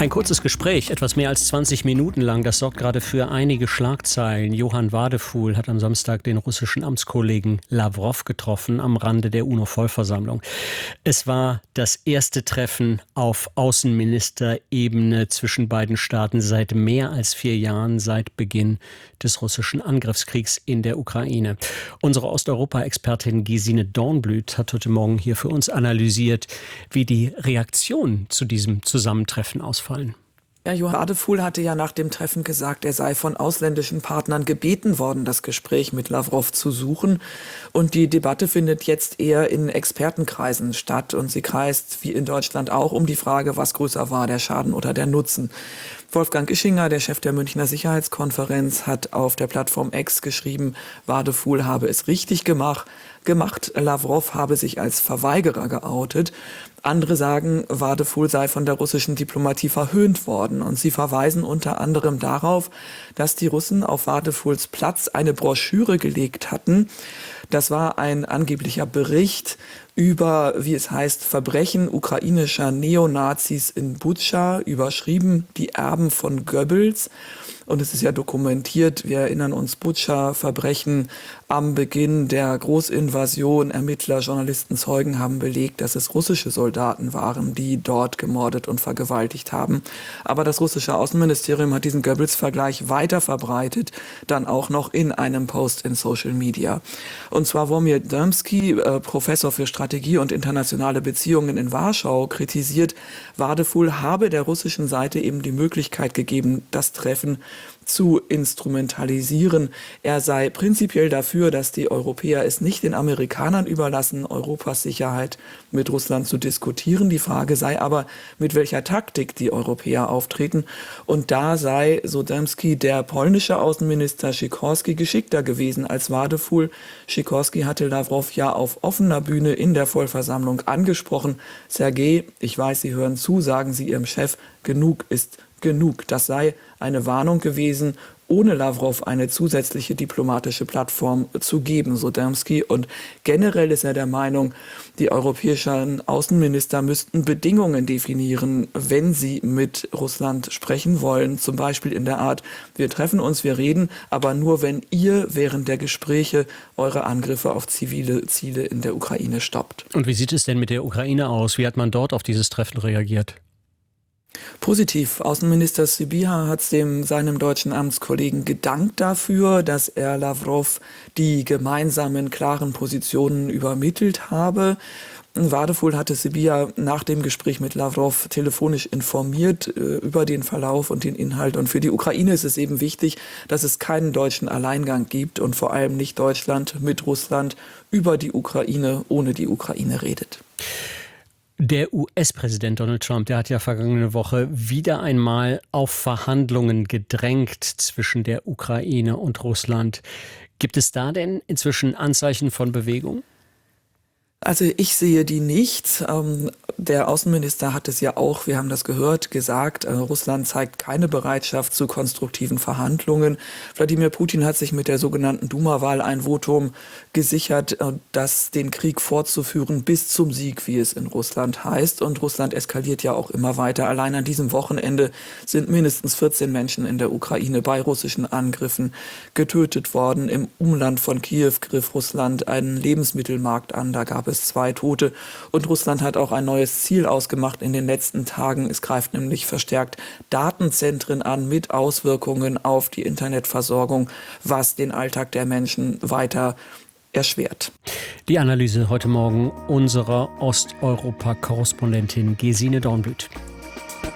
Ein kurzes Gespräch, etwas mehr als 20 Minuten lang, das sorgt gerade für einige Schlagzeilen. Johann Wadefuhl hat am Samstag den russischen Amtskollegen Lawrow getroffen am Rande der UNO-Vollversammlung. Es war das erste Treffen auf Außenministerebene zwischen beiden Staaten seit mehr als 4 Jahren, seit Beginn des russischen Angriffskriegs in der Ukraine. Unsere Osteuropa-Expertin Gesine Dornblüt hat heute Morgen hier für uns analysiert, wie die Reaktionen zu diesem Zusammentreffen ausfallen. Ja, Johann Wadefuhl hatte ja nach dem Treffen gesagt, er sei von ausländischen Partnern gebeten worden, das Gespräch mit Lawrow zu suchen. Und die Debatte findet jetzt eher in Expertenkreisen statt. Und sie kreist, wie in Deutschland auch, um die Frage, was größer war, der Schaden oder der Nutzen. Wolfgang Ischinger, der Chef der Münchner Sicherheitskonferenz, hat auf der Plattform X geschrieben, Wadefuhl habe es richtig gemacht. Lawrow habe sich als Verweigerer geoutet. Andere sagen, Wadefuhl sei von der russischen Diplomatie verhöhnt worden. Und sie verweisen unter anderem darauf, dass die Russen auf Wadefuhls Platz eine Broschüre gelegt hatten. Das war ein angeblicher Bericht über, wie es heißt, Verbrechen ukrainischer Neonazis in Butscha, überschrieben die Erben von Goebbels. Und es ist ja dokumentiert, wir erinnern uns, Butscha, Verbrechen am Beginn der Großinvasion. Ermittler, Journalisten, Zeugen haben belegt, dass es russische Soldaten waren, die dort gemordet und vergewaltigt haben. Aber das russische Außenministerium hat diesen Goebbels-Vergleich weiter verbreitet, dann auch noch in einem Post in Social Media. Und zwar Wojciech Dębski, Professor für Strategie und internationale Beziehungen in Warschau, kritisiert, Wadefuhl habe der russischen Seite eben die Möglichkeit gegeben, das Treffen zu instrumentalisieren. Er sei prinzipiell dafür, dass die Europäer es nicht den Amerikanern überlassen, Europas Sicherheit mit Russland zu diskutieren. Die Frage sei aber, mit welcher Taktik die Europäer auftreten. Und da sei, so Dębski, der polnische Außenminister Sikorski geschickter gewesen als Wadefuhl. Sikorski hatte Lawrow ja auf offener Bühne in der Vollversammlung angesprochen. Sergej, ich weiß, Sie hören zu, sagen Sie Ihrem Chef, genug ist genug. Das sei eine Warnung gewesen, ohne Lawrow eine zusätzliche diplomatische Plattform zu geben, so Dębski. Und generell ist er der Meinung, die europäischen Außenminister müssten Bedingungen definieren, wenn sie mit Russland sprechen wollen. Zum Beispiel in der Art, wir treffen uns, wir reden, aber nur, wenn ihr während der Gespräche eure Angriffe auf zivile Ziele in der Ukraine stoppt. Und wie sieht es denn mit der Ukraine aus? Wie hat man dort auf dieses Treffen reagiert? Positiv. Außenminister Sybiha hat seinem deutschen Amtskollegen gedankt dafür, dass er Lawrow die gemeinsamen klaren Positionen übermittelt habe. Wadefuhl hatte Sybiha nach dem Gespräch mit Lawrow telefonisch informiert über den Verlauf und den Inhalt. Und für die Ukraine ist es eben wichtig, dass es keinen deutschen Alleingang gibt und vor allem nicht Deutschland mit Russland über die Ukraine, ohne die Ukraine redet. Der US-Präsident Donald Trump, der hat ja vergangene Woche wieder einmal auf Verhandlungen gedrängt zwischen der Ukraine und Russland. Gibt es da denn inzwischen Anzeichen von Bewegung? Also ich sehe die nicht. Der Außenminister hat es ja auch, wir haben das gehört, gesagt, Russland zeigt keine Bereitschaft zu konstruktiven Verhandlungen. Wladimir Putin hat sich mit der sogenannten Duma-Wahl ein Votum gesichert, das den Krieg fortzuführen bis zum Sieg, wie es in Russland heißt. Und Russland eskaliert ja auch immer weiter. Allein an diesem Wochenende sind mindestens 14 Menschen in der Ukraine bei russischen Angriffen getötet worden. Im Umland von Kiew griff Russland einen Lebensmittelmarkt an. Da gab es 2 Tote. Und Russland hat auch ein neues Ziel ausgemacht in den letzten Tagen. Es greift nämlich verstärkt Datenzentren an mit Auswirkungen auf die Internetversorgung, was den Alltag der Menschen weiter erschwert. Die Analyse heute Morgen unserer Osteuropa-Korrespondentin Gesine Dornblüt.